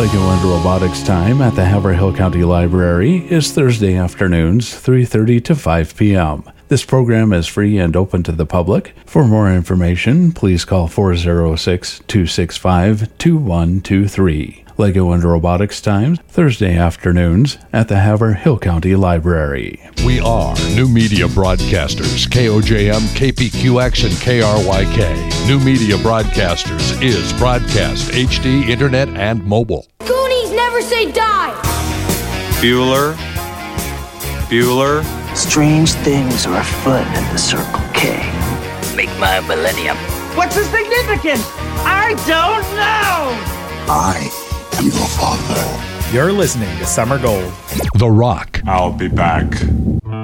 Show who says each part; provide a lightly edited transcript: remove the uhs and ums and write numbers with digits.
Speaker 1: Lego and Robotics time at the Haverhill County Library is Thursday afternoons, 3:30 to 5 p.m. This program is free and open to the public. For more information, please call 406-265-2123. Lego and Robotics times, Thursday afternoons at the Haverhill County Library.
Speaker 2: We are New Media Broadcasters, KOJM, KPQX, and KRYK. New Media Broadcasters is broadcast, HD, internet, and mobile.
Speaker 3: Goonies never say die!
Speaker 4: Bueller.
Speaker 5: Strange things are afoot at the Circle K.
Speaker 6: Make my millennium.
Speaker 7: What's the significance? I don't know!
Speaker 8: I am your father.
Speaker 9: You're listening to Summer Gold.
Speaker 2: The Rock.
Speaker 4: I'll be back.